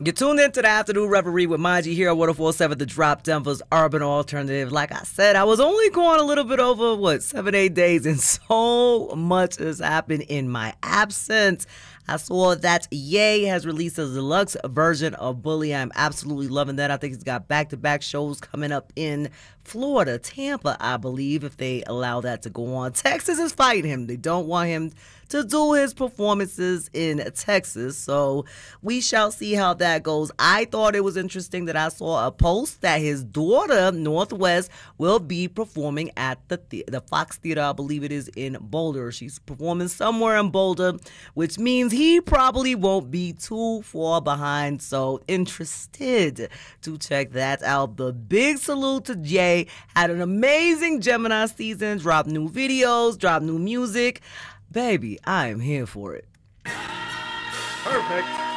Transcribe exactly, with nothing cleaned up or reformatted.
You tuned into the Afternoon Reverie with Maji here at one oh four point seven The Drop, Denver's urban alternative. Like I said, I was only going a little bit over, what, seven, eight days, and so much has happened in my absence. I saw that Ye has released a deluxe version of Bully. I'm absolutely loving that. I think he's got back-to-back shows coming up in Florida, Tampa, I believe, if they allow that to go on. Texas is fighting him. They don't want him to do his performances in Texas, so we shall see how that goes. I thought it was interesting that I saw a post that his daughter, Northwest, will be performing at the, the, the Fox Theater, I believe it is, in Boulder. She's performing somewhere in Boulder, which means he probably won't be too far behind, so interested to check that out. The big salute to Jay. Had an amazing Gemini season, dropped new videos, dropped new music. Baby, I am here for it. Perfect.